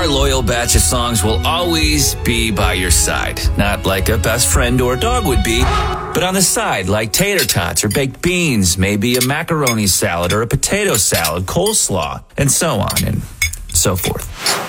Our loyal batch of songs will always be by your side. Not like a best friend or dog would be, but on the side, like tater tots or baked beans, maybe a macaroni salad or a potato salad, coleslaw, and so on and so forth.